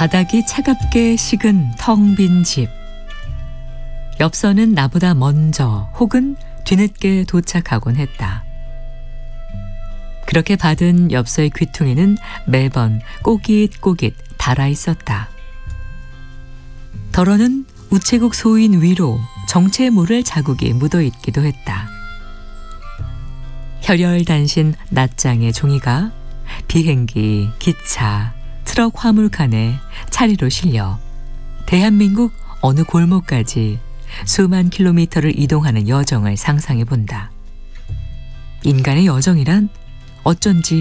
바닥이 차갑게 식은 텅 빈 집. 엽서는 나보다 먼저 혹은 뒤늦게 도착하곤 했다. 그렇게 받은 엽서의 귀퉁이는 매번 꼬깃꼬깃 달아 있었다. 덜어는 우체국 소인 위로 정체 모를 자국이 묻어 있기도 했다. 혈혈단신 낱장의 종이가 비행기, 기차, 트럭 화물칸에 차례로 실려 대한민국 어느 골목까지 수만 킬로미터를 이동하는 여정을 상상해 본다. 인간의 여정이란 어쩐지